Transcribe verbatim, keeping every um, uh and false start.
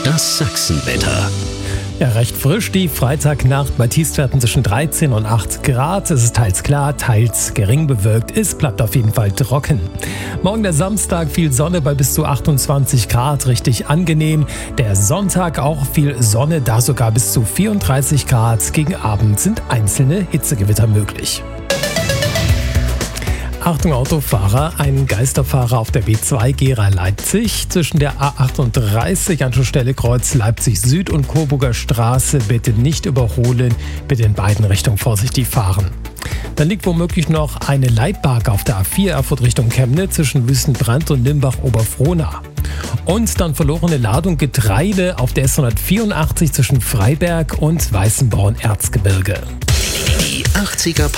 Das Sachsenwetter. Ja, recht frisch die Freitagnacht bei Tiefstwerten zwischen dreizehn und acht Grad. Es ist teils klar, teils gering bewölkt. Es bleibt auf jeden Fall trocken. Morgen der Samstag, viel Sonne bei bis zu achtundzwanzig Grad, richtig angenehm. Der Sonntag auch viel Sonne, da sogar bis zu vierunddreißig Grad. Gegen Abend sind einzelne Hitzegewitter möglich. Achtung Autofahrer, ein Geisterfahrer auf der B zwei Gera-Leipzig zwischen der A achtunddreißig Anschlussstelle Kreuz Leipzig Süd und Coburger Straße bitte nicht überholen, bitte in beiden Richtungen vorsichtig fahren. Dann liegt womöglich noch eine Leitbarke auf der A vier Erfurt Richtung Chemnitz zwischen Wüstenbrand und Limbach-Oberfrohna. Und dann verlorene Ladung Getreide auf der S hundertvierundachtzig zwischen Freiberg und Weißenborn-Erzgebirge. Die achtziger